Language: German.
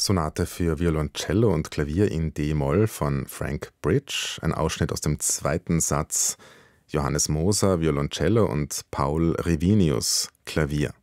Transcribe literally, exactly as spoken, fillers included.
Sonate für Violoncello und Klavier in d-Moll von Frank Bridge, ein Ausschnitt aus dem zweiten Satz, Johannes Moser, Violoncello und Paul Rivinius, Klavier.